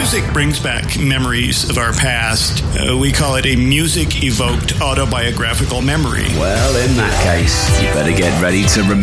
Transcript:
music brings back memories of our past. We call it a music-evoked autobiographical memory. Well, in that case, you better get ready to remember